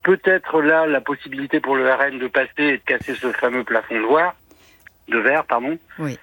peut-être là la possibilité pour le RN de passer et de casser ce fameux plafond de verre. Oui.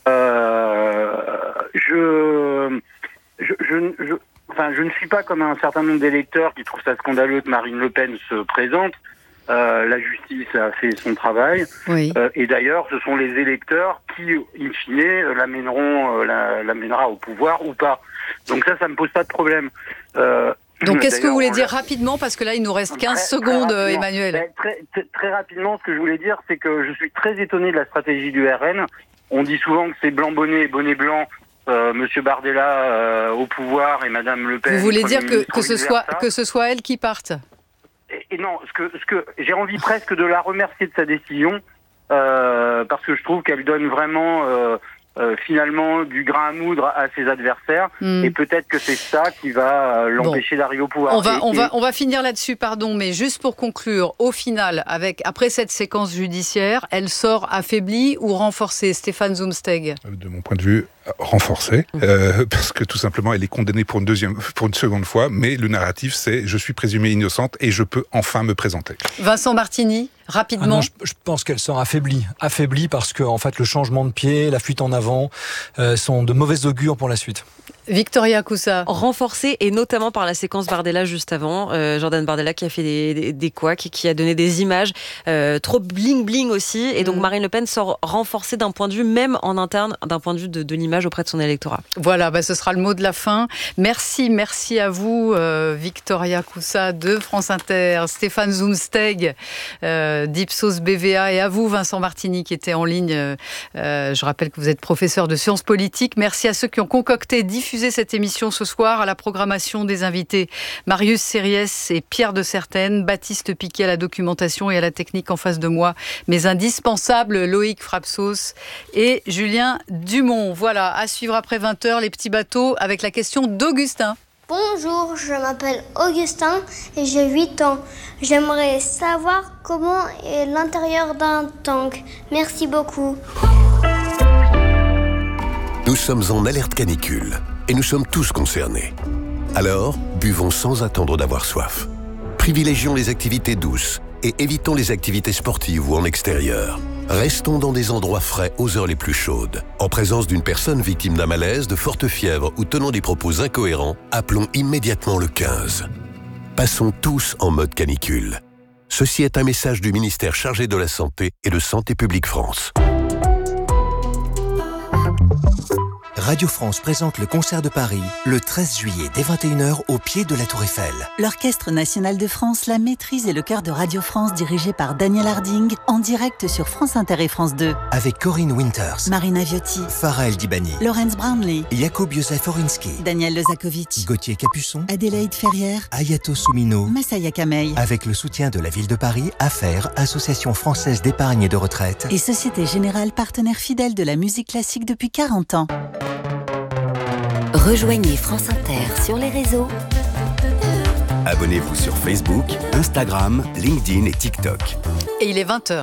Je ne suis pas comme un certain nombre d'électeurs qui trouvent ça scandaleux que Marine Le Pen se présente. La justice a fait son travail. Oui. Et d'ailleurs, ce sont les électeurs qui, in fine, l'amènera au pouvoir ou pas. Donc ça me pose pas de problème. Donc qu'est-ce que vous voulez dire rapidement, parce que là il nous reste 15 secondes, Emmanuel. Très rapidement, ce que je voulais dire, c'est que je suis très étonné de la stratégie du RN. On dit souvent que c'est blanc bonnet et bonnet blanc. Monsieur Bardella au pouvoir et Madame Le Pen. Vous voulez dire que ce soit elle qui parte? Et non, ce que j'ai envie presque de la remercier de sa décision, parce que je trouve qu'elle donne vraiment finalement du grain à moudre à ses adversaires, et peut-être que c'est ça qui va l'empêcher d'arriver au pouvoir. On va finir là-dessus, pardon, mais juste pour conclure, au final, après cette séquence judiciaire, elle sort affaiblie ou renforcée, Stéphane Zumsteg? De mon point de vue, renforcée, parce que tout simplement elle est condamnée pour une seconde fois, mais le narratif c'est je suis présumée innocente et je peux enfin me présenter. Vincent Martini, rapidement. Non, je pense qu'elle sort affaiblie parce que en fait le changement de pied, la fuite en avant sont de mauvais augure pour la suite. Victoria Coussa. Renforcée, et notamment par la séquence Bardella juste avant. Jordan Bardella qui a fait des couacs, qui a donné des images trop bling-bling aussi. Et donc Marine Le Pen sort renforcée d'un point de vue, même en interne, d'un point de vue de l'image auprès de son électorat. Voilà, ce sera le mot de la fin. Merci à vous, Victoria Coussa de France Inter, Stéphane Zumsteg d'Ipsos BVA, et à vous, Vincent Martini, qui était en ligne. Je rappelle que vous êtes professeur de sciences politiques. Merci à ceux qui ont concocté, diffusé cette émission ce soir. À la programmation des invités, Marius Sériès et Pierre de Certaine, Baptiste Piquet à la documentation et à la technique en face de moi, mais indispensables, Loïc Frapsos et Julien Dumont. Voilà, à suivre après 20h, les petits bateaux avec la question d'Augustin. Bonjour, je m'appelle Augustin et j'ai 8 ans. J'aimerais savoir comment est l'intérieur d'un tank. Merci beaucoup. Nous sommes en alerte canicule et nous sommes tous concernés. Alors, buvons sans attendre d'avoir soif. Privilégions les activités douces et évitons les activités sportives ou en extérieur. Restons dans des endroits frais aux heures les plus chaudes. En présence d'une personne victime d'un malaise, de forte fièvre ou tenant des propos incohérents, appelons immédiatement le 15. Passons tous en mode canicule. Ceci est un message du ministère chargé de la Santé et de Santé publique France. Radio France présente le concert de Paris le 13 juillet dès 21h au pied de la Tour Eiffel. L'Orchestre National de France, la maîtrise et le chœur de Radio France dirigé par Daniel Harding en direct sur France Inter et France 2. Avec Corinne Winters, Marina Viotti, Farah El Dibani, Laurence Brownlee, Jakub Józef Orinski, Daniel Lezakovic, Gauthier Capuçon, Adélaïde Ferrière, Ayato Soumino, Massaya Kamei. Avec le soutien de la Ville de Paris, AFER, Association française d'épargne et de retraite, et Société Générale, partenaire fidèle de la musique classique depuis 40 ans. Rejoignez France Inter sur les réseaux. Abonnez-vous sur Facebook, Instagram, LinkedIn et TikTok. Et il est 20h.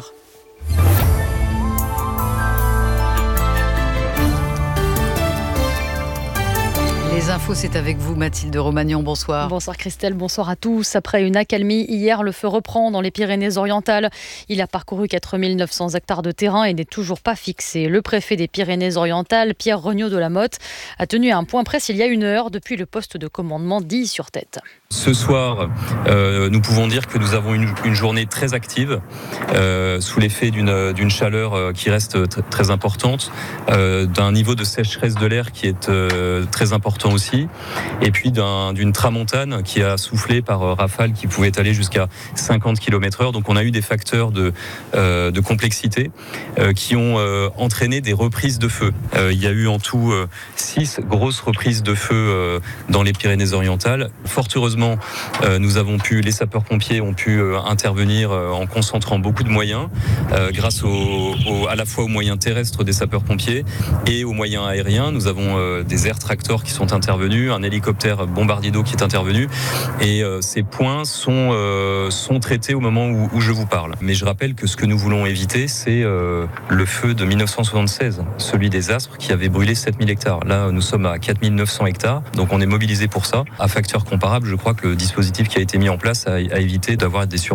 Les infos, c'est avec vous, Mathilde Romagnan. Bonsoir. Bonsoir Christelle, bonsoir à tous. Après une accalmie hier, le feu reprend dans les Pyrénées-Orientales. Il a parcouru 4900 hectares de terrain et n'est toujours pas fixé. Le préfet des Pyrénées-Orientales, Pierre Regnault de la Motte, a tenu un point presse il y a 1 heure depuis le poste de commandement d'Illy-sur-Tête. Ce soir, nous pouvons dire que nous avons une journée très active, sous l'effet d'une chaleur qui reste très importante, d'un niveau de sécheresse de l'air qui est très important aussi, et puis d'une tramontane qui a soufflé par rafale qui pouvait aller jusqu'à 50 km/h. Donc on a eu des facteurs de complexité qui ont entraîné des reprises de feu. Il y a eu en tout 6 grosses reprises de feu dans les Pyrénées-Orientales. Fort heureusement, les sapeurs-pompiers ont pu intervenir en concentrant beaucoup de moyens, grâce à la fois aux moyens terrestres des sapeurs-pompiers et aux moyens aériens. Nous avons des air tractors qui sont intervenus, un hélicoptère bombardier d'eau qui est intervenu, et ces points sont traités au moment où je vous parle. Mais je rappelle que ce que nous voulons éviter, c'est le feu de 1976, celui des Aspres qui avait brûlé 7000 hectares. Là, nous sommes à 4900 hectares, donc on est mobilisé pour ça. À facteur comparable, je crois crois que le dispositif qui a été mis en place a évité d'avoir des